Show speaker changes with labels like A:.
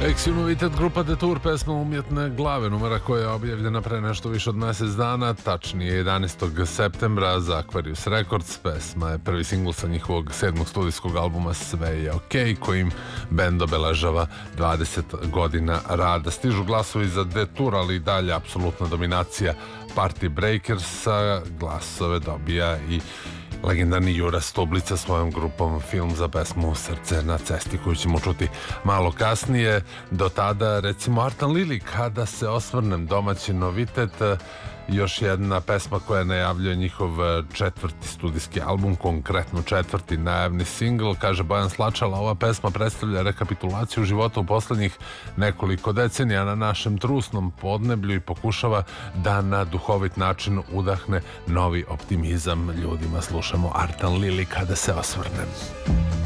A: Ex-United grupa The Tour, pesma Umjetne glave, numera koja je objavljena pre nešto više od mjesec dana, tačnije 11. septembra za Aquarius Records. Pesma je prvi singl sa njihovog 7. studijskog albuma Sve je okej, kojim bend obeležava 20 godina rada. Stižu glasovi za The Tour, ali i dalje apsolutna dominacija Party Breakersa. Glasove dobija i legendarni Jura Stublica svojom grupom Film za pesmu Srce na cesti, koju ćemo čuti malo kasnije. Do tada, recimo, Artan Lili, Kada se osvrnem, domaći novitet, još jedna pesma koja najavljuje njihov četvrti studijski album, konkretno četvrti najavni singl. Kaže Bojan Slačala, ova pesma predstavlja rekapitulaciju života u poslednjih nekoliko decenija na našem trusnom podneblju i pokušava da na duhovit način udahne novi optimizam ljudima. Slušamo Artan Lili, Kada se osvrnem.